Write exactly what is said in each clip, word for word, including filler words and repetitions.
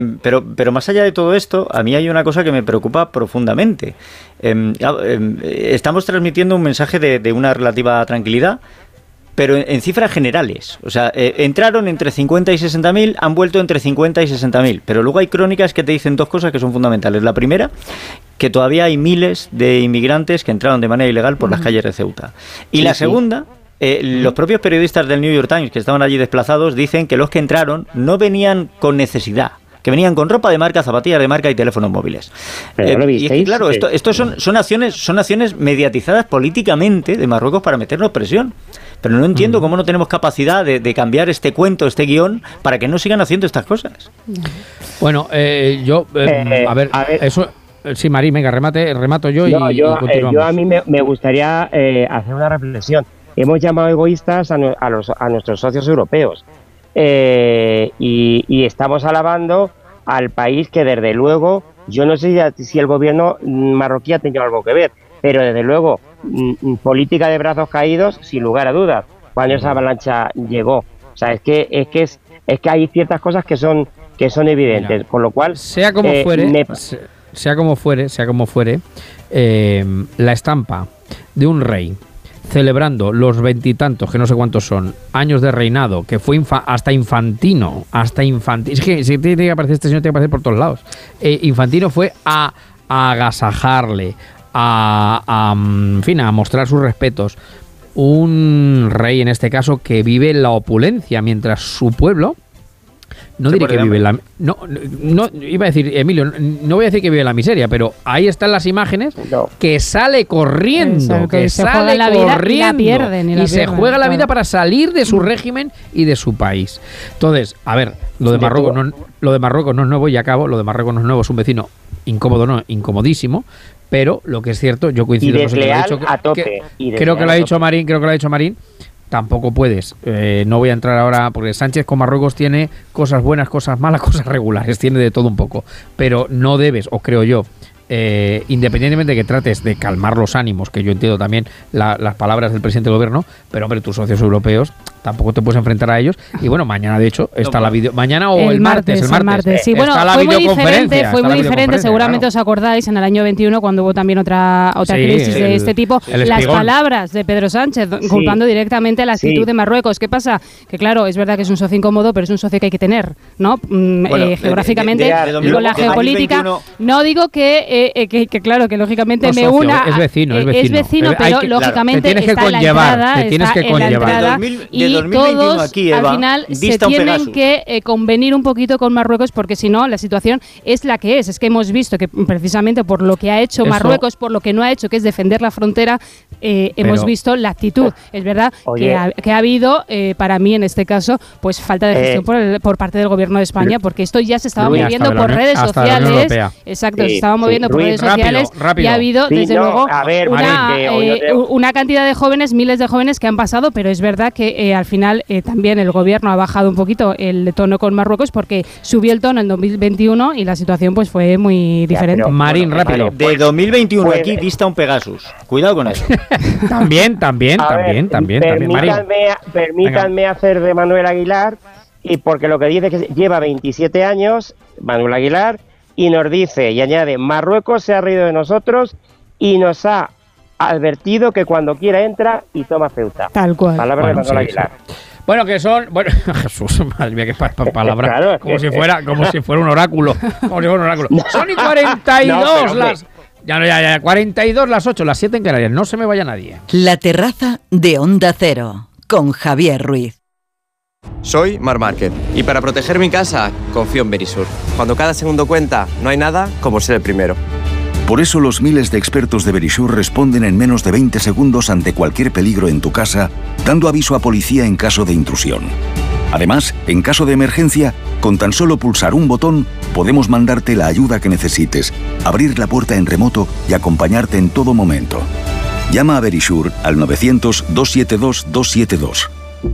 pero, pero más allá de todo esto, a mí hay una cosa que me preocupa profundamente. Eh, eh, estamos transmitiendo un mensaje de, de una relativa tranquilidad, pero en, en cifras generales. O sea, eh, entraron entre cincuenta y sesenta mil, han vuelto entre cincuenta y sesenta mil. Pero luego hay crónicas que te dicen dos cosas que son fundamentales. La primera, que todavía hay miles de inmigrantes que entraron de manera ilegal por uh-huh. las calles de Ceuta. Y sí, la segunda... Sí. Eh, los propios periodistas del New York Times que estaban allí desplazados dicen que los que entraron no venían con necesidad, que venían con ropa de marca, zapatillas de marca y teléfonos móviles. Eh, y es que, claro, esto, esto son, son acciones, son acciones mediatizadas políticamente de Marruecos para meternos presión. Pero no entiendo mm. cómo no tenemos capacidad de, de cambiar este cuento, este guión, para que no sigan haciendo estas cosas. Bueno, eh, yo, eh, eh, a, ver, a ver, eso... Sí, Marín, venga, remate, remato yo no, y, yo, y continuamos. Eh, yo a mí me, me gustaría eh, hacer una reflexión. Hemos llamado egoístas a, no, a, los, a nuestros socios europeos eh, y, y estamos alabando al país que desde luego, yo no sé si el gobierno marroquí ha tenido algo que ver, pero desde luego, m- política de brazos caídos, sin lugar a dudas, cuando esa avalancha llegó. O sea, es que es que es, es que hay ciertas cosas que son que son evidentes, Mira, con lo cual sea como eh, fuere, me... sea como fuere, sea como fuere, eh, la estampa de un rey celebrando los veintitantos, que no sé cuántos son, años de reinado, que fue infa- hasta infantino, hasta infantino, es que si tiene que aparecer este señor, tiene que aparecer por todos lados. Eh, infantino fue a, a agasajarle, a, a, en fin, a mostrar sus respetos. Un rey, en este caso, que vive la opulencia, mientras su pueblo... No diré que vive la... No, no, iba a decir, Emilio, no, no voy a decir que vive la miseria, pero ahí están las imágenes no. que sale corriendo, Exacto, que se sale la vida corriendo y, la pierden, y, la y se pierden, juega claro. la vida para salir de su régimen y de su país. Entonces, a ver, lo de Marruecos no, lo de Marruecos no es nuevo y acabo, lo de Marruecos no es nuevo, es un vecino incómodo, no, incomodísimo, pero lo que es cierto, yo coincido con lo que ha dicho, a tope, que, y creo que lo ha dicho Marín, creo que lo ha dicho Marín. Tampoco puedes, eh, no voy a entrar ahora, porque Sánchez con Marruecos tiene cosas buenas, cosas malas, cosas regulares, tiene de todo un poco, pero no debes, o creo yo, eh, independientemente de que trates de calmar los ánimos, que yo entiendo también la, las palabras del presidente del gobierno, pero hombre, tus socios europeos tampoco te puedes enfrentar a ellos. Y bueno, mañana de hecho está no, la video, mañana o el, el martes, martes, el martes, el martes sí, bueno, fue muy diferente, fue muy diferente, seguramente claro. os acordáis en el año veintiuno cuando hubo también otra otra sí, crisis el, de este tipo, las palabras de Pedro Sánchez sí. culpando directamente la actitud sí. de Marruecos. ¿Qué pasa? Que claro, es verdad que es un socio incómodo, pero es un socio que hay que tener, ¿no? Bueno, eh, geográficamente, de, de, de, de, con la geopolítica. No digo que, eh, que, que claro, que lógicamente no, me socio, una es vecino, es vecino, es vecino pero que, lógicamente claro, está en la entrada, está en la entrada y todos aquí, Eva, al final se tienen que eh, convenir un poquito con Marruecos, porque si no la situación es la que es. Es que hemos visto que precisamente por lo que ha hecho Eso, Marruecos, por lo que no ha hecho, que es defender la frontera, eh, pero, hemos visto la actitud. Es verdad que ha, que ha habido, eh, para mí en este caso, pues falta de gestión eh, por, el, por parte del gobierno de España, porque esto ya se estaba Luis, moviendo por redes sociales. Exacto, sí, se estaba moviendo sí, por Luis, redes rápido, sociales rápido. Y ha habido, sí, desde no, luego, ver, una, Marín, eh, una cantidad de jóvenes, miles de jóvenes que han pasado, pero es verdad que eh, al final eh, también el gobierno ha bajado un poquito el tono con Marruecos porque subió el tono en dos mil veintiuno y la situación pues fue muy diferente. Ya, pero, Marín, bueno, rápido. De dos mil veintiuno pues, aquí dista un Pegasus. Cuidado con eso. también, también, también, ver, también, permítanme, también. Permítanme hacer de Manuel Aguilar, y porque lo que dice es que lleva veintisiete años, Manuel Aguilar, y nos dice y añade, Marruecos se ha reído de nosotros y nos ha advertido que cuando quiera entra y toma Ceuta. Tal cual. Palabras bueno, de Manuel sí, Aguilar. Sí. Bueno, que son, bueno, Jesús, madre mía, qué pa pa palabra, claro, como si fuera, como si fuera un oráculo, como si fuera un oráculo. No, son y cuarenta y dos no, las, ya no, ya, ya, cuarenta y dos las ocho, las siete en Canarias, no se me vaya nadie. La terraza de Onda Cero, con Javier Ruiz. Soy Marc Márquez y para proteger mi casa confío en Verisur. Cuando cada segundo cuenta, no hay nada como ser el primero. Por eso los miles de expertos de Verisur responden en menos de veinte segundos ante cualquier peligro en tu casa, dando aviso a policía en caso de intrusión. Además, en caso de emergencia, con tan solo pulsar un botón, podemos mandarte la ayuda que necesites, abrir la puerta en remoto y acompañarte en todo momento. Llama a Verisur al novecientos, doscientos setenta y dos, doscientos setenta y dos.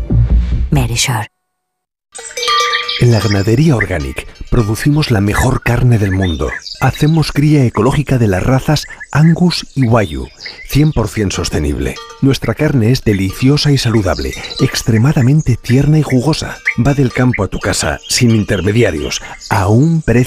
Verisur. En la ganadería Organic producimos la mejor carne del mundo, Hacemos cría ecológica de las razas Angus y Wagyu, cien por ciento sostenible. Nuestra carne es deliciosa y saludable, extremadamente tierna y jugosa. Va del campo a tu casa, sin intermediarios, a un precio